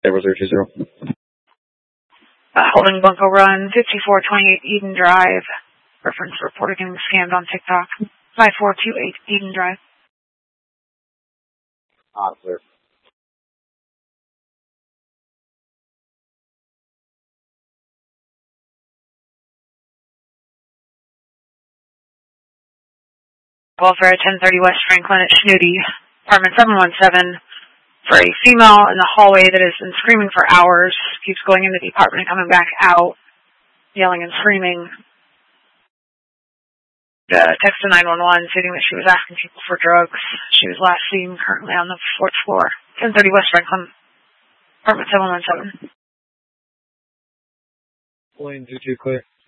020. Holding Bunko Run, 5428 Eden Drive. Reference reported getting scammed on TikTok. 5428 Eden Drive. Clear. Welfare at 1030 West Franklin at Schnooty, apartment 717, for a female in the hallway that has been screaming for hours, keeps going into the apartment and coming back out, yelling and screaming. Text to 911 stating that she was asking people for drugs. She was last seen currently on the 4th floor, 1030 West Franklin, apartment 717. Lane 22 clear.